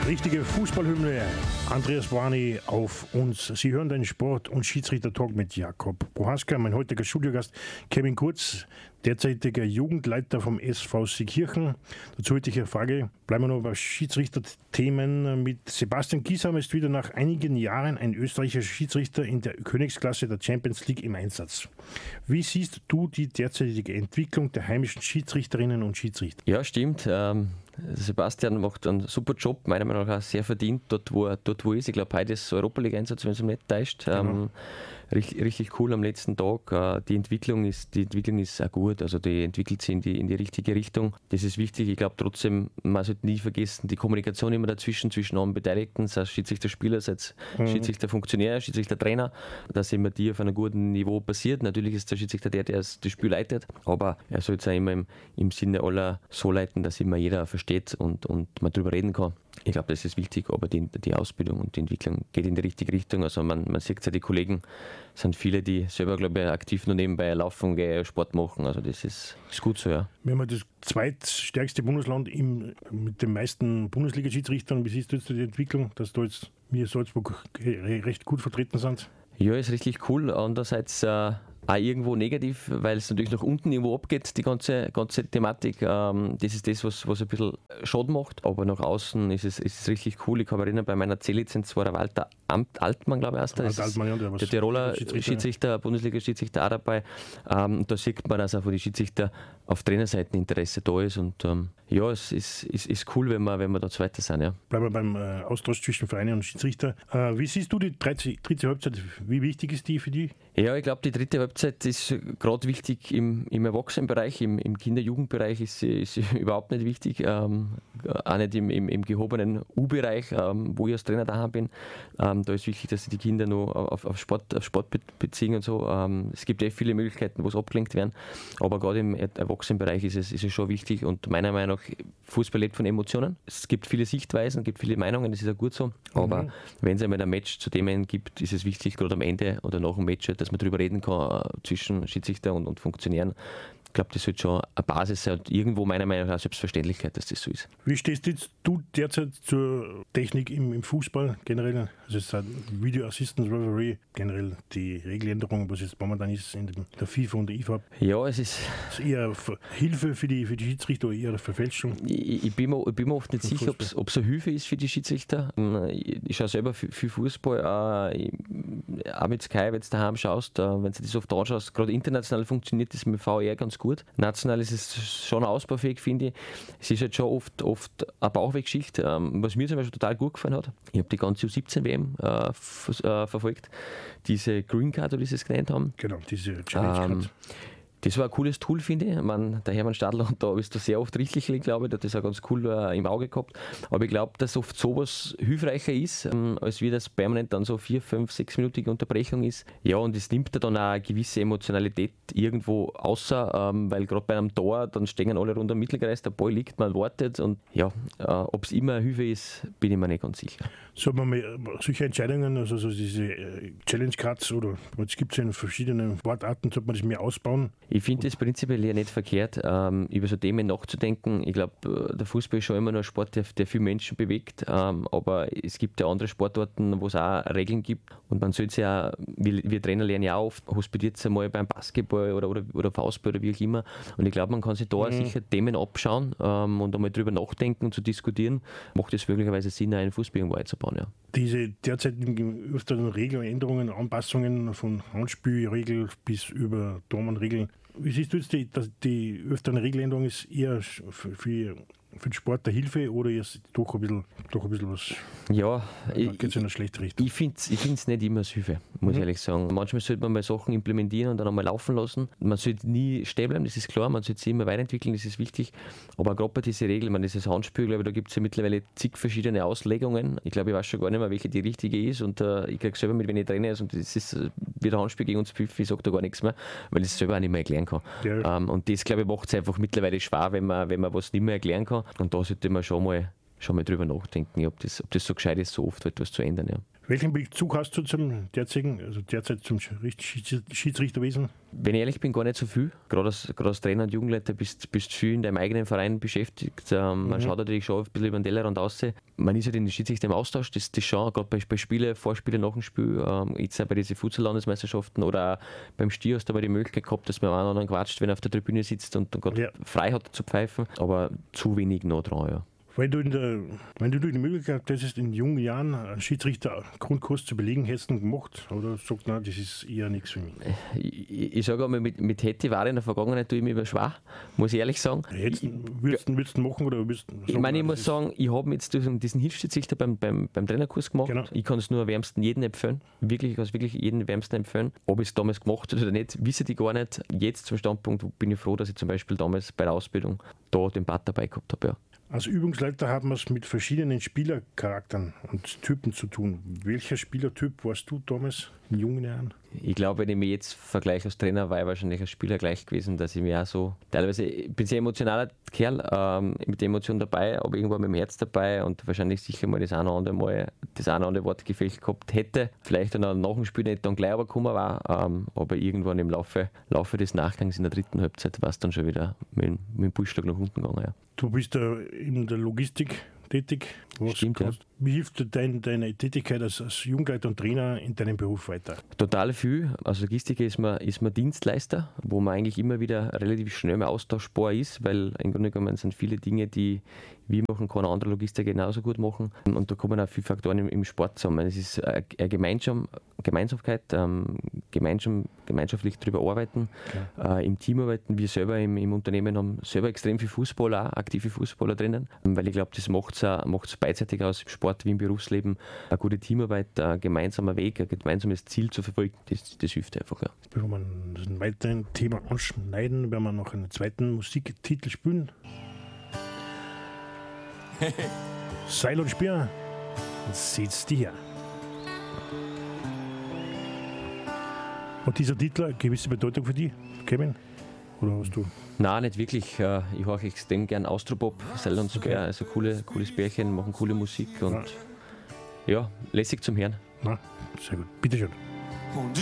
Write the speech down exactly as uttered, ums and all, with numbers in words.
Richtige Fußballhymne. Andreas Barney auf uns. Sie hören den Sport- und Schiedsrichter-Talk mit Jakob Prohaska. Mein heutiger Studiogast Kevin Kurz, derzeitiger Jugendleiter vom S V Seekirchen. Dazu hätte ich eine Frage. Bleiben wir noch bei Schiedsrichterthemen. Mit Sebastian Giesham ist wieder nach einigen Jahren ein österreichischer Schiedsrichter in der Königsklasse der Champions League im Einsatz. Wie siehst du die derzeitige Entwicklung der heimischen Schiedsrichterinnen und Schiedsrichter? Ja, stimmt. Ähm Sebastian macht einen super Job, meiner Meinung nach auch sehr verdient, dort wo er, dort wo er ist. Ich glaube, heute ist Europa League-Einsatz, wenn es mich nicht täuscht. Genau. Ähm, richtig, richtig cool am letzten Tag. Äh, die Entwicklung ist, die Entwicklung ist auch gut, also die entwickelt sich in die, in die richtige Richtung. Das ist wichtig. Ich glaube trotzdem, man sollte nie vergessen, die Kommunikation immer dazwischen, zwischen allen Beteiligten, sei es Schiedsrichter-Spieler, sei es mhm. Schiedsrichter-Funktionär, Schiedsrichter-Trainer, dass immer die auf einem guten Niveau passiert. Natürlich ist der Schiedsrichter der, der das Spiel leitet, aber er sollte es auch immer im, im Sinne aller so leiten, dass immer jeder versteht und, und man darüber reden kann. Ich glaube, das ist wichtig, aber die, die Ausbildung und die Entwicklung geht in die richtige Richtung. Also man, man sieht ja, die Kollegen sind viele, die selber, glaube ich, aktiv nur nebenbei laufen, gehen, Sport machen. Also das ist, ist gut so, ja. Wir haben das zweitstärkste Bundesland im, mit den meisten Bundesliga-Schiedsrichtern. Wie siehst du jetzt die Entwicklung, dass da jetzt wir Salzburg recht gut vertreten sind? Ja, ist richtig cool. Andererseits äh, auch irgendwo negativ, weil es natürlich nach unten irgendwo abgeht, die ganze, ganze Thematik. Ähm, das ist das, was, was ein bisschen Schaden macht. Aber nach außen ist es, ist es richtig cool. Ich kann mich erinnern, bei meiner C-Lizenz war der Walter Amt, Altmann, glaube ich, erst. Walter Altmann, ja, der, der Tiroler Schiedsrichter, Schiedsrichter Bundesliga-Schiedsrichter auch dabei. Ähm, da sieht man, dass auch von den Schiedsrichter auf Trainerseite Interesse da ist. Und ähm, ja, es ist, ist, ist cool, wenn wir, wenn wir da Zweiter sind. Ja. Bleiben wir beim äh, Austausch zwischen Vereinen und Schiedsrichter. Äh, wie siehst du die dritte, dritte Halbzeit? Wie wichtig ist die für dich? Ja, ich glaube, die dritte Halbzeit ist gerade wichtig im, im Erwachsenenbereich, im, im Kinder-Jugendbereich ist sie, ist sie überhaupt nicht wichtig, ähm, auch nicht im, im, im gehobenen U-Bereich, ähm, wo ich als Trainer daheim bin. Ähm, da ist wichtig, dass sich die Kinder noch auf, auf, Sport, auf Sport beziehen und so. Ähm, es gibt eh viele Möglichkeiten, wo es abgelenkt werden, aber gerade im Erwachsenenbereich ist es, ist es schon wichtig und meiner Meinung nach, Fußball lebt von Emotionen. Es gibt viele Sichtweisen, es gibt viele Meinungen, das ist auch gut so, aber mhm. wenn es einmal ein Match zu Themen gibt, ist es wichtig, gerade am Ende oder nach dem Match, dass man darüber reden kann, zwischen Schiedsrichter und, und Funktionären. Ich glaube, das sollte schon eine Basis sein und irgendwo meiner Meinung nach eine Selbstverständlichkeit, dass das so ist. Wie stehst jetzt du derzeit zur Technik im, im Fußball generell? Also es ist Video Assistant Referee, generell die Regeländerung, was jetzt momentan ist in der FIFA und der I F A B. Ja, es ist... ist eher Hilfe für die, für die Schiedsrichter oder eher eine Verfälschung? Ich, ich, bin, mir, ich bin mir oft nicht sicher, ob es eine Hilfe ist für die Schiedsrichter. Ich, ich schaue selber viel, viel Fußball, auch, ich, auch mit Sky, wenn du daheim schaust, wenn du das oft anschaust, gerade international funktioniert das mit V R ganz gut. National ist es schon ausbaufähig, finde ich. Es ist halt schon oft, oft eine Bauchweggeschichte, ähm, was mir zum Beispiel total gut gefallen hat. Ich habe die ganze U siebzehn W M äh, f- äh, verfolgt. Diese Green Card, oder wie sie es genannt haben. Genau, diese Challenge Card. Ähm, Das war ein cooles Tool, finde ich. ich meine, der Hermann Stadler, da ist da sehr oft richtig, glaube ich, der hat das auch ganz cool äh, im Auge gehabt. Aber ich glaube, dass oft sowas hilfreicher ist, ähm, als wie das permanent dann so vier, fünf, sechsminütige Unterbrechung ist. Ja, und es nimmt da dann auch eine gewisse Emotionalität irgendwo außer, ähm, weil gerade bei einem Tor, dann stehen alle rund am Mittelkreis, der Ball liegt, man wartet und ja, äh, ob es immer eine Hilfe ist, bin ich mir nicht ganz sicher. Soll man mal solche Entscheidungen, also so diese äh, Challenge Cards oder es gibt es ja in verschiedenen Sportarten, sollte man das mehr ausbauen? Ich finde es prinzipiell ja nicht verkehrt, ähm, über so Themen nachzudenken. Ich glaube, der Fußball ist schon immer noch ein Sport, der, der viele Menschen bewegt, ähm, aber es gibt ja andere Sportarten, wo es auch Regeln gibt und man sollte ja, wir, wir Trainer lernen ja auch oft, hospitiert es einmal beim Basketball oder, oder, oder Faustball oder wie auch immer und ich glaube, man kann sich da mhm. sicher Themen abschauen ähm, und einmal drüber nachdenken und zu diskutieren, macht es möglicherweise Sinn, einen Fußball irgendwo einzubauen. Ja. Diese derzeitigen öfteren Regeländerungen, Anpassungen von Handspielregel bis über Dormanregel, wie siehst du jetzt, die, dass die öfteren Regeländerung ist eher für, für, für den Sport der Hilfe oder ist doch ein bisschen, doch ein bisschen was? Ja, geht es in eine schlechte Richtung? Ich finde es ich nicht immer als Hilfe, muss ich mhm. ehrlich sagen. Manchmal sollte man mal Sachen implementieren und dann einmal laufen lassen. Man sollte nie stehen bleiben, das ist klar, man sollte sie immer weiterentwickeln, das ist wichtig. Aber gerade bei diesen Regeln, man dieses Handspiel, glaube ich, da gibt es ja mittlerweile zig verschiedene Auslegungen. Ich glaube, ich weiß schon gar nicht mehr, welche die richtige ist und äh, ich kriege selber mit, wenn ich Trainer ist und das ist wie der Handspiel gegen uns pfiff, ich sage da gar nichts mehr, weil ich es selber auch nicht mehr erklären kann. Ja. Ähm, und das, glaube ich, macht es einfach mittlerweile schwer, wenn man, wenn man was nicht mehr erklären kann. Und da sollte man schon mal, schon mal drüber nachdenken, ob das, ob das so gescheit ist, so oft etwas zu ändern. Ja. Welchen Bezug hast du zum derzeitigen, also derzeit zum Schiedsrichterwesen? Wenn ich ehrlich bin, gar nicht so viel. Gerade als, gerade als Trainer und Jugendleiter bist du viel in deinem eigenen Verein beschäftigt. Ähm, mhm. Man schaut natürlich schon ein bisschen über den Tellerrand raus. Man ist halt in den Schiedsrichter im Austausch, das, das schon, gerade bei, bei Spielen, Vorspielen, nach dem Spiel, ähm, jetzt auch bei diesen Futsal-Landesmeisterschaften oder auch beim Stier hast du aber die Möglichkeit gehabt, dass man einen oder anderen quatscht, wenn er auf der Tribüne sitzt und dann gerade ja. frei hat zu pfeifen. Aber zu wenig noch dran, ja. Wenn du, in der, wenn du die Möglichkeit hättest, in jungen Jahren einen Schiedsrichter-Grundkurs zu belegen, hättest du ihn gemacht? Oder sagst du, nein, das ist eher nichts für mich? Ich, ich, ich sage einmal, mit, mit hätte war in der Vergangenheit tue ich mich immer schwer, muss ich ehrlich sagen. Hättest, ich, würdest, würdest du machen? Oder würdest, ich meine, ich muss sagen, ich habe jetzt diesen, diesen Hilfsschiedsrichter beim, beim, beim Trainerkurs gemacht. Genau. Ich kann es nur wärmsten jedem empfehlen. Wirklich, ich kann es wirklich jedem wärmsten empfehlen. Ob ich es damals gemacht habe oder nicht, wissen die gar nicht. Jetzt zum Standpunkt bin ich froh, dass ich zum Beispiel damals bei der Ausbildung da den Bad dabei gehabt habe. Ja. Als Übungsleiter haben wir es mit verschiedenen Spielercharakteren und Typen zu tun. Welcher Spielertyp warst du damals in jungen Jahren? Ich glaube, wenn ich mich jetzt vergleiche als Trainer, war ich wahrscheinlich als Spieler gleich gewesen, dass ich mir auch so, teilweise, ich bin ein sehr emotionaler Kerl, ähm, mit der Emotion dabei, aber irgendwo mit dem Herz dabei und wahrscheinlich sicher mal das eine oder andere Mal das eine oder andere Wort gefällt gehabt hätte. Vielleicht dann auch nach dem Spiel nicht dann gleich aber gekommen war, ähm, aber irgendwann im Laufe, Laufe des Nachgangs in der dritten Halbzeit war es dann schon wieder mit, mit dem Pulsschlag nach unten gegangen. Ja. Du bist da in der Logistik tätig. Was Stimmt, ja. Wie hilft dir dein, deine Tätigkeit als, als Jugendleiter und Trainer in deinem Beruf weiter? Total viel. Als Logistiker ist man, ist man Dienstleister, wo man eigentlich immer wieder relativ schnell mal austauschbar ist, weil im Grunde genommen sind viele Dinge, die wir machen, kann ein anderer Logistiker genauso gut machen. Und da kommen auch viele Faktoren im, im Sport zusammen. Es ist eine Gemeinsam, Gemeinsamkeit, ähm, gemeinsam, gemeinschaftlich darüber arbeiten, äh, im Team arbeiten. Wir selber im, im Unternehmen haben selber extrem viel Fußballer, aktive Fußballer drinnen, weil ich glaube, das macht es beidseitig aus, im Sport wie im Berufsleben. Eine gute Teamarbeit, ein gemeinsamer Weg, ein gemeinsames Ziel zu verfolgen, das, das hilft einfach. Ja. Bevor wir ein weiteres Thema anschneiden, werden wir noch einen zweiten Musiktitel spielen. Seil und Speer, seht's dir her. Hat dieser Titel eine gewisse Bedeutung für dich, Kevin? Oder hast du? Nein, nicht wirklich. Ich höre extrem gern Austropop, Seil und Speer, okay. Also coole, cooles Bärchen, machen coole Musik und ja, ja lässig zum Hören. Na, sehr gut. Bitteschön.